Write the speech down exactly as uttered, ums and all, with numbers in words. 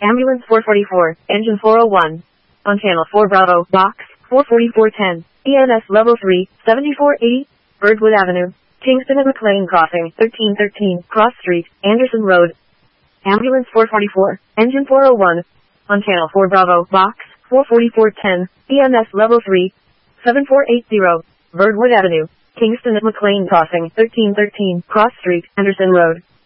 Ambulance four forty-four, engine four oh one. On channel four Bravo, box four forty-four ten, E N S level three, seventy-four eighty, Birdwood Avenue, Kingston and McLean Crossing, thirteen thirteen, Cross Street, Anderson Road. Ambulance four forty-four, engine four oh one. On channel four Bravo, box four forty-four ten, E N S level three, seven four eight zero, Birdwood Avenue, Kingston and McLean Crossing, thirteen thirteen, Cross Street, Anderson Road.